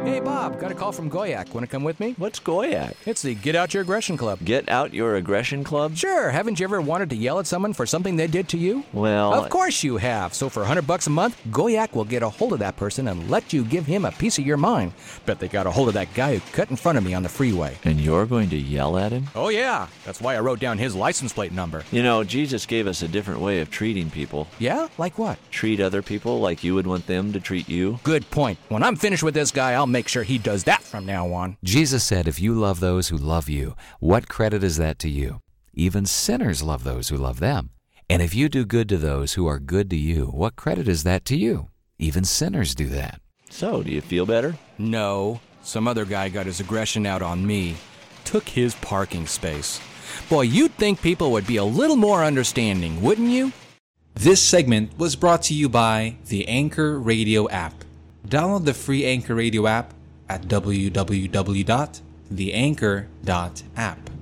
Hey, Bob, got a call from Goyak. Want to come with me? What's Goyak? It's the Get Out Your Aggression Club. Get Out Your Aggression Club? Sure. Haven't you ever wanted to yell at someone for something they did to you? Well... Of course you have. So for $100 a month, Goyak will get a hold of that person and let you give him a piece of your mind. Bet they got a hold of that guy who cut in front of me on the freeway. And you're going to yell at him? Oh, yeah. That's why I wrote down his license plate number. You know, Jesus gave us a different way of treating people. Yeah? Like what? Treat other people like you would want them to treat you. Good point. When I'm finished with this guy, I'll make sure he does that from now on. Jesus said, if you love those who love you, what credit is that to you? Even sinners love those who love them. And if you do good to those who are good to you, what credit is that to you? Even sinners do that. So, do you feel better? No. Some other guy got his aggression out on me. Took his parking space. Boy, you'd think people would be a little more understanding, wouldn't you? This segment was brought to you by the Anchor Radio app. Download the free Anchor Radio app at www.theanchor.app.